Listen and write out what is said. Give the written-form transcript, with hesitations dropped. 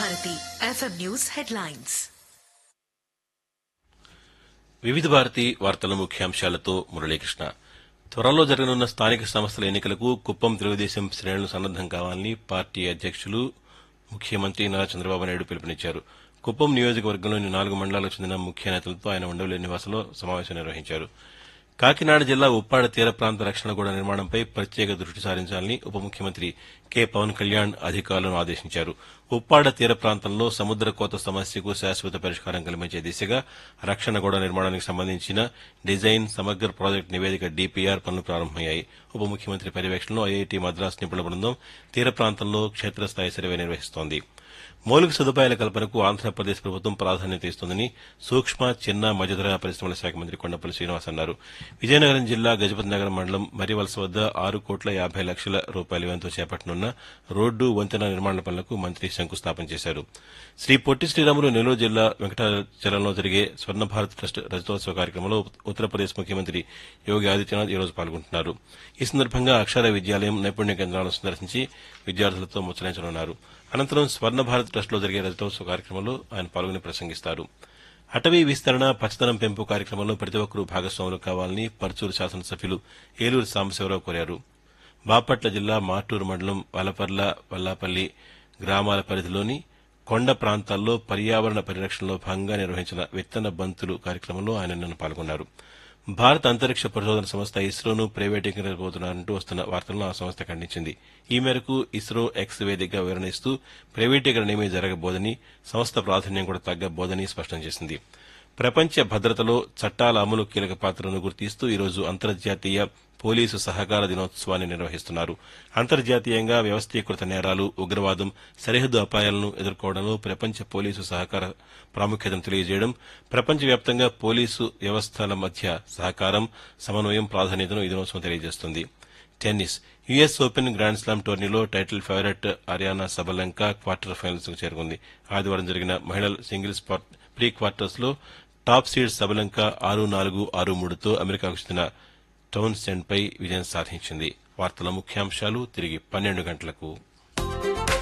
Bharati FM news headlines. వివిధ భారతి వార్తల ముఖ్యాంశాలతో మురళీకృష్ణ. త్వరలో జరగనున్న స్థానిక సంస్థల ఎన్నికలకు కుప్పం తెలుగుదేశం శ్రేణులు సన్నద్దం కావాలని పార్టీ అధ్యక్షులు ముఖ్యమంత్రి నారా చంద్రబాబు నాయుడు పిలుపునిచ్చారు. కుప్పం నియోజకవర్గంలోని 4 మండలాలకు చెందిన ముఖ్య నేతలతో ఆయన ఉండవల్లి నివాసంలో సమావేశం నిర్వహించారు. కాకినాడ జిల్లా ఉప్పాడ తీర ప్రాంత రక్షణ గోడ నిర్మాణంపై ప్రత్యేక దృష్టి సారించాలని ఉప ముఖ్యమంత్రి కె పవన్ కళ్యాణ్ అధికారులను ఆదేశించారు. ఉప్పాడ తీర ప్రాంతంలో సముద్ర కోత సమస్యకు శాశ్వత పరిష్కారం కల్పించే దిశగా రక్షణ గోడ నిర్మాణానికి సంబంధించిన డిజైన్ సమగ్ర ప్రాజెక్టు నివేదిక DPR పనులు ప్రారంభమయ్యాయి. ఉప ముఖ్యమంత్రి పర్యవేక్షణలో ఐఐటి మద్రాస్ నిపుణుల బృందం తీర ప్రాంతంలో క్షేత్రస్థాయి సర్వే నిర్వహిస్తోంది. మౌలిక సదుపాయాల కల్పనకు ఆంధ్రప్రదేశ్ ప్రభుత్వం ప్రాధాన్యత ఇస్తోందని సూక్ష్మ, చిన్న, మధ్యతరహా పరిశ్రమల శాఖ మంత్రి కొండపల్లి శ్రీనివాస్ అన్నారు. విజయనగరం జిల్లా గజపతినగరం మండలం మర్రివలస వద్ద 6,50,00,000 వ్యయంతో చేపట్టనున్న రోడ్డు, వంతెన నిర్మాణ పనులకు మంత్రి శంకుస్థాపన చేశారు. శ్రీ పొట్టి శ్రీరాములు నెల్లూరు జిల్లా వెంకటాచలంలో జరిగే స్వర్ణ భారత్ ట్రస్ట్ రజతోత్సవ కార్యక్రమంలో ఉత్తరప్రదేశ్ ముఖ్యమంత్రి యోగి ఆదిత్యనాథ్ ఈరోజు పాల్గొంటున్నారు. ఈ సందర్భంగా అక్షర విద్యాలయం, నైపుణ్య కేంద్రాలను సందర్శించి విద్యార్థులతో ముచ్చటించనున్నారు. అనంతరం స్వర్ణ భారత్ ట్రస్టులో జరిగే రజతోత్సవ కార్యక్రమంలో ఆయన పాల్గొని ప్రసంగిస్తారు. అటవీ విస్తరణ, పచ్చదనం పెంపు కార్యక్రమంలో ప్రతి ఒక్కరూ భాగస్వాములు కావాలని పర్చూరు శాసనసభ్యులు ఏలూరు సాంబశివరావు కోరారు. బాపట్ల జిల్లా మార్టూరు మండలం వలపర్ల, వల్లాపల్లి గ్రామాల పరిధిలోని కొండ ప్రాంతాల్లో పర్యావరణ పరిరక్షణలో భాగంగా నిర్వహించిన విత్తన బంతులు కార్యక్రమంలో ఆయన నిన్న పాల్గొన్నారు. భారత అంతరిక్ష పరిశోధన సంస్థ ఇస్రోను ప్రైవేటీకరించబోతున్నారంటూ వస్తున్న వార్తలను ఆ సంస్థ ఖండించింది. ఈ మేరకు ఇస్రో ఎక్స్ వేదికగా వివరణ ఇస్తూ ప్రైవేటీకరణ ఏమీ జరగబోదని, సంస్థ ప్రాధాన్యం కూడా తగ్గబోదని స్పష్టం చేసింది. ప్రపంచ భద్రతలో చట్టాల అమలు కీలక పాత్రను గుర్తిస్తూ ఈరోజు అంతర్జాతీయ పోలీసు సహకార దినోత్సవాన్ని నిర్వహిస్తున్నారు. అంతర్జాతీయంగా వ్యవస్థీకృత నేరాలు, ఉగ్రవాదం, సరిహద్దు అపాయాలను ఎదుర్కోవడంలో ప్రపంచ పోలీసు సహకార ప్రాముఖ్యతను తెలియజేయడం, ప్రపంచవ్యాప్తంగా పోలీసు వ్యవస్థల మధ్య సహకారం, సమన్వయం ప్రాధాన్యతను ఈ దినోత్సవం తెలియజేస్తుంది. Tennis US open grand slam టోర్నీలో title favourite Ariyana Sabalenka quarter finals కు చేరుకుంది. ఆదివారం జరిగిన మహిళల సింగిల్స్ ప్రీ క్వార్టర్స్ లో టాప్ సీడ్ సబలంక 6-4, 6-3తో అమెరికాకు చెందిన టౌన్సెండ్ పై విజయం సాధించింది. వార్తల ముఖ్యాంశాలు తిరిగి 12 గంటలకు.